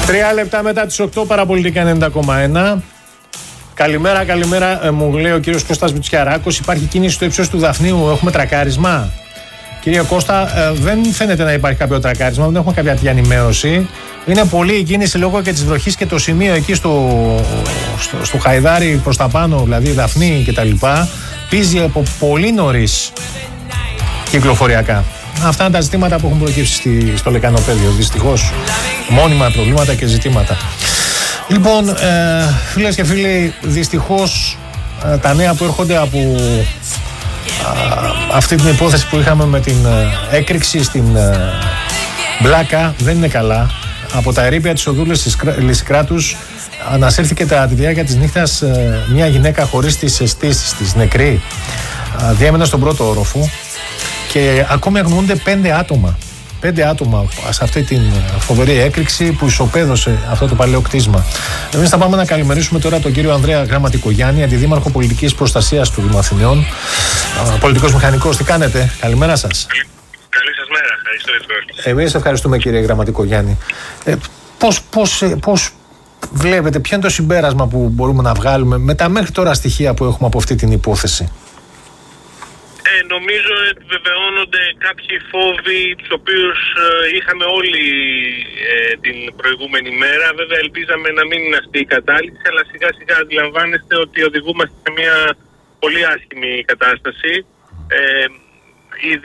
3 λεπτά μετά τις 8, Παραπολιτικά 90,1. Καλημέρα, καλημέρα, μου λέει ο κύριος Κώστας Μητσιαράκος. Υπάρχει κίνηση στο ύψος του Δαφνίου, έχουμε τρακάρισμα. Κύριε Κώστα, δεν φαίνεται να υπάρχει κάποιο τρακάρισμα, δεν έχουμε κάποια τέτοια ενημέρωση. Είναι πολύ η κίνηση λόγω και της βροχής και το σημείο εκεί στο Χαϊδάρι προς τα πάνω, δηλαδή Δαφνή κτλ. Πίζει από πολύ νωρίς κυκλοφοριακά. Αυτά είναι τα ζητήματα που έχουν προκύψει στο λεκανοπέδιο. Δυστυχώς, μόνιμα προβλήματα και ζητήματα. Λοιπόν, φίλες και φίλοι, δυστυχώς τα νέα που έρχονται από αυτή την υπόθεση που είχαμε με την έκρηξη στην Μπλάκα δεν είναι καλά. Από τα ερείπια της οδού Λυσικράτους ανασύρθηκε κατά τη διάρκεια της νύχτας μια γυναίκα χωρίς τις αισθήσεις της, νεκρή. Διέμενε στον πρώτο όροφο και ακόμη αγνοούνται 5 άτομα. 5 άτομα σε αυτή την φοβερή έκρηξη που ισοπαίδωσε αυτό το παλαιό κτίσμα. Εμείς θα πάμε να καλημερίσουμε τώρα τον κύριο Ανδρέα Γραμματικογιάννη, αντιδήμαρχο πολιτικής προστασίας του Δήμου Αθηναίων, πολιτικός μηχανικός. Τι κάνετε, καλημέρα σας. Καλή σας μέρα, ευχαριστώ. Εμείς ευχαριστούμε, κύριε Γραμματικογιάννη. Πώς βλέπετε, ποιο είναι το συμπέρασμα που μπορούμε να βγάλουμε με τα μέχρι τώρα στοιχεία που έχουμε από αυτή την υπόθεση? Νομίζω επιβεβαιώνονται κάποιοι φόβοι τους οποίους είχαμε όλοι την προηγούμενη μέρα. Βέβαια ελπίζαμε να μην είναι αυτή η κατάληξη, αλλά σιγά σιγά αντιλαμβάνεστε ότι οδηγούμαστε σε μια πολύ άσχημη κατάσταση.